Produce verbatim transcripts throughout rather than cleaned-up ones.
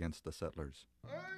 against the settlers.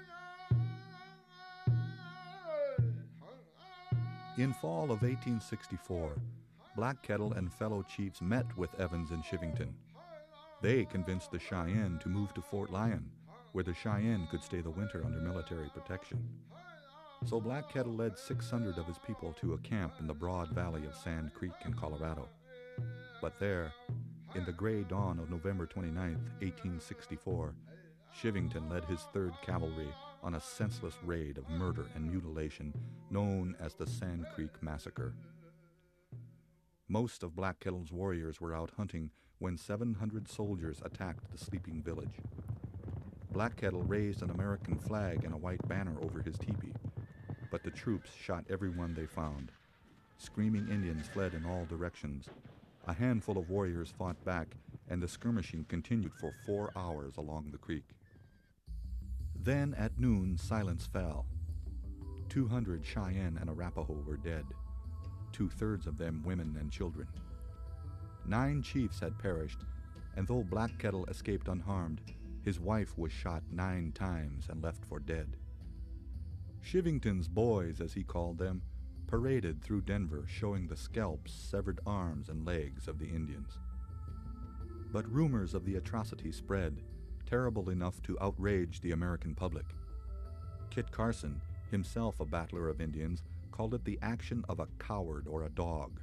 In fall of eighteen sixty-four, Black Kettle and fellow chiefs met with Evans in Chivington. They convinced the Cheyenne to move to Fort Lyon, where the Cheyenne could stay the winter under military protection. So Black Kettle led six hundred of his people to a camp in the broad valley of Sand Creek in Colorado. But there, in the gray dawn of November twenty-ninth, eighteen sixty-four, Chivington led his third Cavalry on a senseless raid of murder and mutilation known as the Sand Creek Massacre. Most of Black Kettle's warriors were out hunting when seven hundred soldiers attacked the sleeping village. Black Kettle raised an American flag and a white banner over his teepee, but the troops shot everyone they found. Screaming Indians fled in all directions. A handful of warriors fought back, and the skirmishing continued for four hours along the creek. Then at noon, silence fell. Two hundred Cheyenne and Arapaho were dead, two-thirds of them women and children. Nine chiefs had perished, and though Black Kettle escaped unharmed, his wife was shot nine times and left for dead. Chivington's boys, as he called them, paraded through Denver showing the scalps, severed arms, and legs of the Indians. But rumors of the atrocity spread, terrible enough to outrage the American public. Kit Carson, himself a battler of Indians, called it the action of a coward or a dog.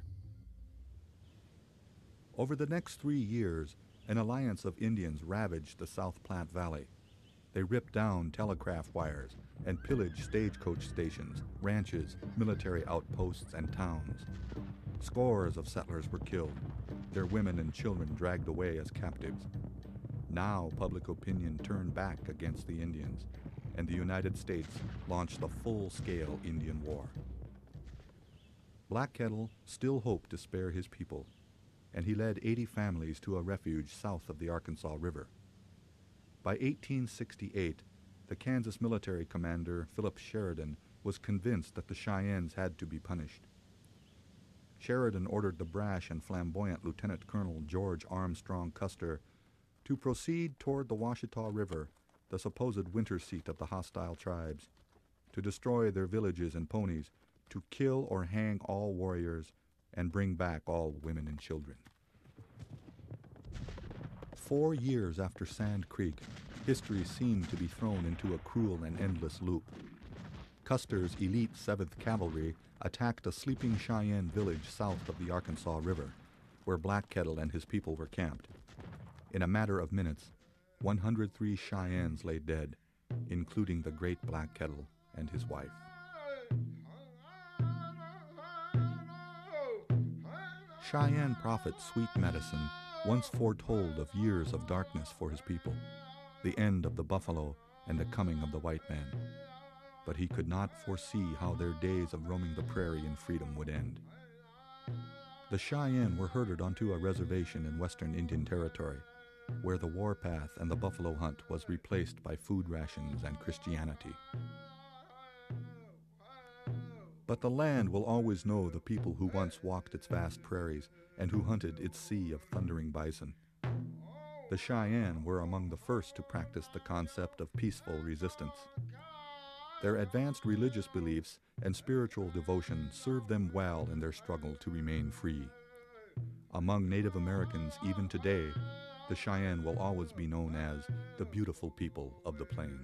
Over the next three years, an alliance of Indians ravaged the South Platte Valley. They ripped down telegraph wires and pillaged stagecoach stations, ranches, military outposts, and towns. Scores of settlers were killed, their women and children dragged away as captives. Now public opinion turned back against the Indians, and the United States launched the full-scale Indian War. Black Kettle still hoped to spare his people, and he led eighty families to a refuge south of the Arkansas River. By eighteen sixty-eight, the Kansas military commander, Philip Sheridan, was convinced that the Cheyennes had to be punished. Sheridan ordered the brash and flamboyant Lieutenant Colonel George Armstrong Custer to proceed toward the Washita River, the supposed winter seat of the hostile tribes, to destroy their villages and ponies, to kill or hang all warriors, and bring back all women and children. Four years after Sand Creek, history seemed to be thrown into a cruel and endless loop. Custer's elite seventh Cavalry attacked a sleeping Cheyenne village south of the Arkansas River, where Black Kettle and his people were camped. In a matter of minutes, one hundred three Cheyennes lay dead, including the great Black Kettle and his wife. Cheyenne prophet Sweet Medicine once foretold of years of darkness for his people, the end of the buffalo and the coming of the white man. But he could not foresee how their days of roaming the prairie in freedom would end. The Cheyenne were herded onto a reservation in western Indian Territory, where the warpath and the buffalo hunt was replaced by food rations and Christianity. But the land will always know the people who once walked its vast prairies and who hunted its sea of thundering bison. The Cheyenne were among the first to practice the concept of peaceful resistance. Their advanced religious beliefs and spiritual devotion served them well in their struggle to remain free. Among Native Americans even today, the Cheyenne will always be known as the beautiful people of the plains.